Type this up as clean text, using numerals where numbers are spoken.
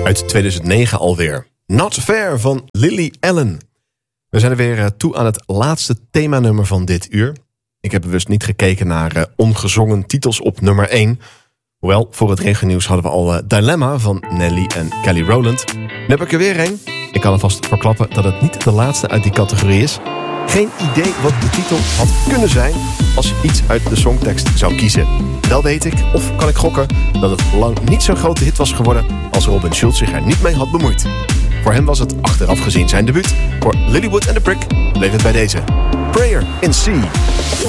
Uit 2009 alweer. Not Fair van Lily Allen. We zijn er weer toe aan het laatste themanummer van dit uur. Ik heb bewust niet gekeken naar ongezongen titels op nummer 1. Hoewel, voor het regennieuws hadden we al Dilemma van Nelly en Kelly Rowland. Nu heb ik er weer een. Ik kan alvast verklappen dat het niet de laatste uit die categorie is. Geen idee wat de titel had kunnen zijn als je iets uit de songtekst zou kiezen. Wel weet ik, of kan ik gokken, dat het lang niet zo'n grote hit was geworden als Robin Schulz zich er niet mee had bemoeid. Voor hem was het achteraf gezien zijn debuut. Voor Lilywood and the Prick bleef het bij deze. Prayer in C.